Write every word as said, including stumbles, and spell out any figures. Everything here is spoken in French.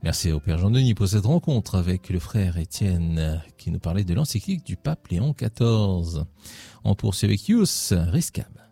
Merci au Père Jean-Denis pour cette rencontre avec le frère Étienne qui nous parlait de l'encyclique du pape Léon quatorze. On poursuit avec Yous Riscab.